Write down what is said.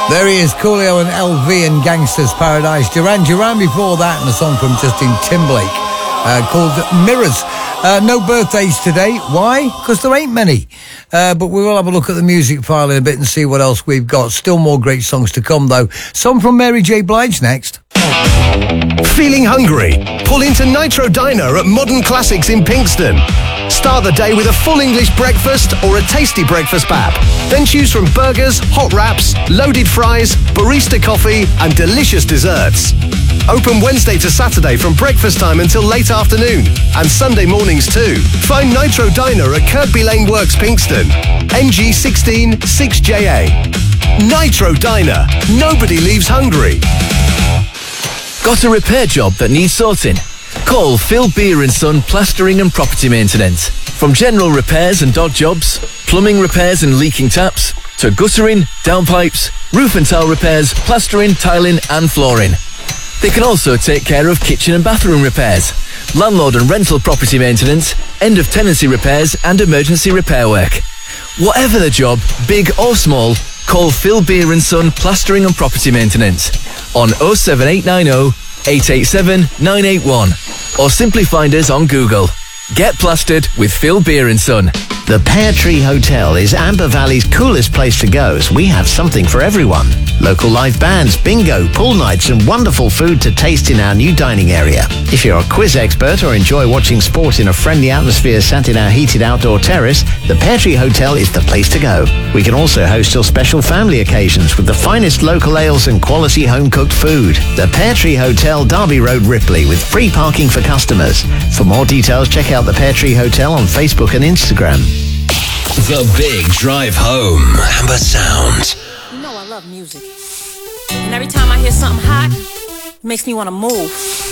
There he is, Coolio and LV and Gangsta's Paradise. Duran Duran before that, and a song from Justin Timberlake called Mirrors. No birthdays today. Why? Because there ain't many. But we will have a look at the music file in a bit and see what else we've got. Still more great songs to come, though. Some from Mary J. Blige next. Feeling hungry? Pull into Nitro Diner at Modern Classics in Pinxton. Start the day with a full English breakfast or a tasty breakfast pap. Then choose from burgers, hot wraps, loaded fries, barista coffee and delicious desserts. Open Wednesday to Saturday from breakfast time until late afternoon and Sunday mornings too. Find Nitro Diner at Kirkby Lane Works, Pinxton. NG16 6JA. Nitro Diner. Nobody leaves hungry. Got a repair job that needs sorting? Call Phil Beer & Son Plastering and Property Maintenance. From general repairs and dog jobs, plumbing repairs and leaking taps, to guttering, downpipes, roof and tile repairs, plastering, tiling and flooring. They can also take care of kitchen and bathroom repairs, landlord and rental property maintenance, end of tenancy repairs and emergency repair work. Whatever the job, big or small, call Phil Beer & Son Plastering and Property Maintenance on 07890 887 981 or simply find us on Google. Get plastered with Phil Beer & Son. The Pear Tree Hotel is Amber Valley's coolest place to go, as we have something for everyone. Local live bands, bingo, pool nights and wonderful food to taste in our new dining area. If you're a quiz expert or enjoy watching sport in a friendly atmosphere sat in our heated outdoor terrace, the Pear Tree Hotel is the place to go. We can also host your special family occasions with the finest local ales and quality home-cooked food. The Pear Tree Hotel, Derby Road, Ripley, with free parking for customers. For more details, check out the Pear Tree Hotel on Facebook and Instagram. The Big Drive Home. Amber Sound. You know I love music. And every time I hear something hot, it makes me want to move.